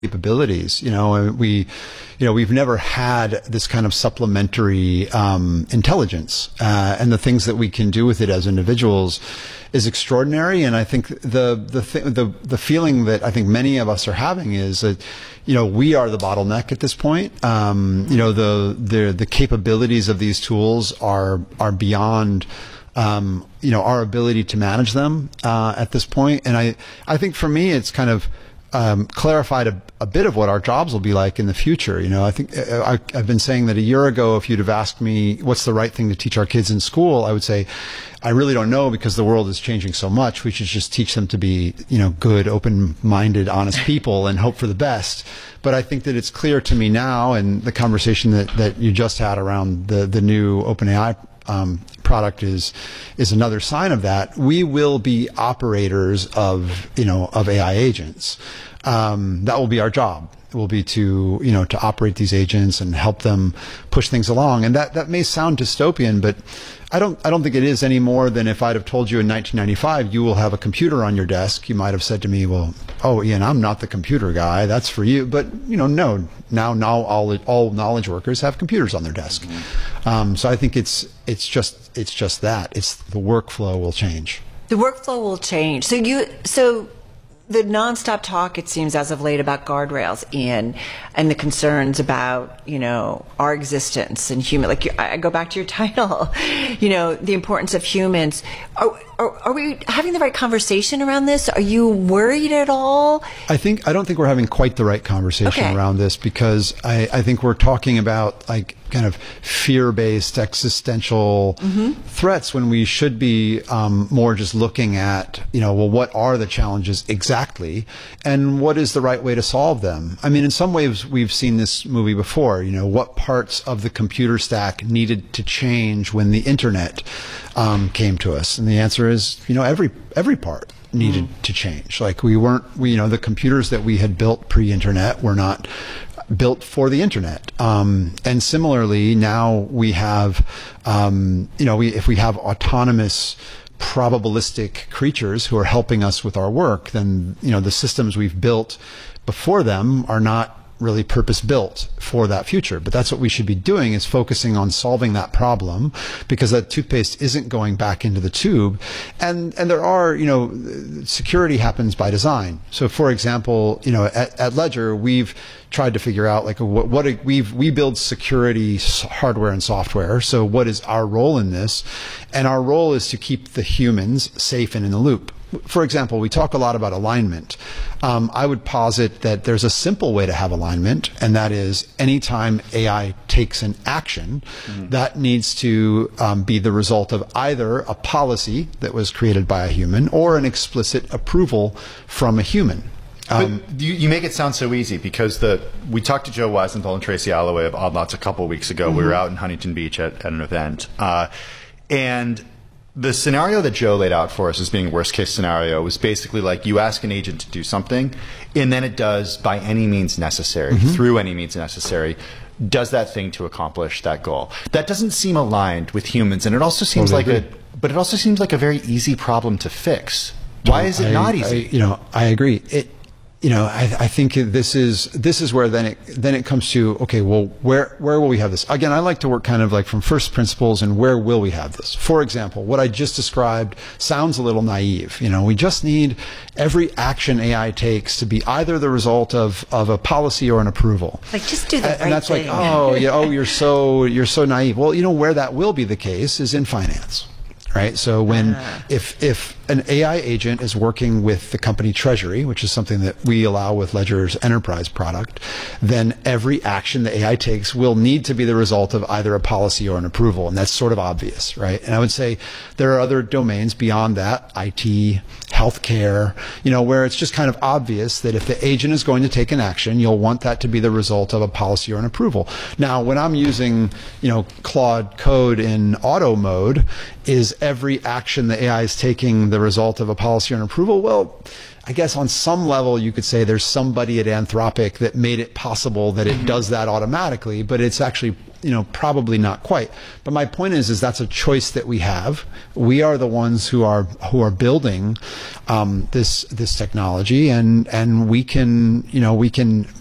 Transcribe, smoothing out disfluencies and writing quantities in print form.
capabilities. We've never had this kind of supplementary intelligence, and the things that we can do with it as individuals is extraordinary. And I think the feeling that I think many of us are having is that we are the bottleneck at this point. The capabilities of these tools are beyond our ability to manage them at this point. And I think for me, it's kind of clarified a bit of what our jobs will be like in the future. I think I've been saying that a year ago, if you'd have asked me what's the right thing to teach our kids in school, I would say, I really don't know, because the world is changing so much. We should just teach them to be, good, open-minded, honest people and hope for the best. But I think that it's clear to me now, and the conversation that you just had around the new OpenAI product is another sign of that. We will be operators of AI agents. That will be our job. It will be to operate these agents and help them push things along. And that may sound dystopian, but I don't think it is any more than if I'd have told you in 1995 you will have a computer on your desk. You might have said to me, "Well, Ian, I'm not the computer guy. That's for you." But no. Now all knowledge workers have computers on their desk. So I think it's just that. It's the workflow will change. The workflow will change. So the nonstop talk, it seems, as of late about guardrails, Ian, and the concerns about, our existence and human. Like, I go back to your title, the importance of humans. Are we having the right conversation around this? Are you worried at all? I don't think we're having quite the right conversation around this, because I think we're talking about kind of fear-based existential threats, when we should be more just looking at, what are the challenges exactly, and what is the right way to solve them? I mean, in some ways, we've seen this movie before. What parts of the computer stack needed to change when the internet came to us? And the answer is, every part needed to change. Like, the computers that we had built pre-internet were not built for the internet. And similarly, now we have, if we have autonomous probabilistic creatures who are helping us with our work, then, the systems we've built before them are not really purpose-built for that future. But that's what we should be doing, is focusing on solving that problem, because that toothpaste isn't going back into the tube. And there are, security happens by design. So for example, at Ledger, we've tried to figure out we build security hardware and software. So what is our role in this? And our role is to keep the humans safe and in the loop. For example, we talk a lot about alignment. I would posit that there's a simple way to have alignment, and that is anytime AI takes an action, that needs to be the result of either a policy that was created by a human or an explicit approval from a human. But you make it sound so easy, because we talked to Joe Weisenthal and Tracy Alloway of Odd Lots a couple of weeks ago. We were out in Huntington Beach at an event, and the scenario that Joe laid out for us as being worst case scenario was basically like, you ask an agent to do something, and then it does, by any means necessary, through any means necessary, does that thing to accomplish that goal. That doesn't seem aligned with humans, and it also seems like a very easy problem to fix. Why is it not easy? I agree. I think this is where then it comes to, okay, well, where will we have this? Again, I like to work kind of like from first principles, and where will we have this? For example, what I just described sounds a little naive. We just need every action AI takes to be either the result of a policy or an approval. Like, just do the right thing. And that's like, you're so naive. Well, where that will be the case is in finance. Right. So if an AI agent is working with the company treasury, which is something that we allow with Ledger's enterprise product, then every action the AI takes will need to be the result of either a policy or an approval. And that's sort of obvious. Right. And I would say there are other domains beyond that, IT, healthcare, where it's just kind of obvious that if the agent is going to take an action, you'll want that to be the result of a policy or an approval. Now, when I'm using, Claude Code in auto mode, is every action the AI is taking the result of a policy or an approval? Well, I guess on some level you could say there's somebody at Anthropic that made it possible that it does that automatically, but it's actually, probably not quite. But my point is that's a choice that we have. We are the ones who are building this technology, and we can